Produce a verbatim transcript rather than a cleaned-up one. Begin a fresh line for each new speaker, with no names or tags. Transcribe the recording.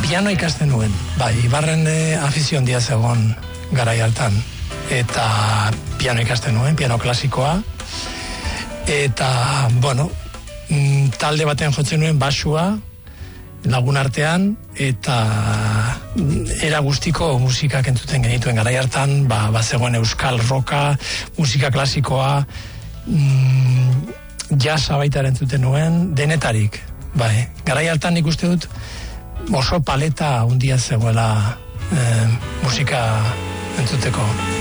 piano ikasten nuen, bai, Ibarren e, afizio handia zegoen garai hartan, eta piano ikasten nuen, piano klasikoa, eta, bueno, talde batean jotzen nuen basua, lagun artean, eta era guztiko musikak entzuten genituen garai hartan, ba, ba zegoen euskal roka, musika klasikoa, mm, jazza baita entzuten nuen, denetarik, bai, garai hartan nik uste dut oso paleta handia zegoela eh, musika entzuteko.